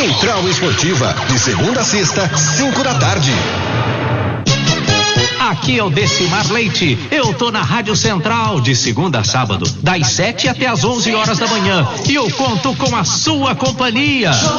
Central Esportiva, de segunda a sexta, 5 da tarde. Aqui é o Decimar Leite. Eu tô na Rádio Central de segunda a sábado, das 7 até as 11 horas da manhã. E eu conto com a sua companhia.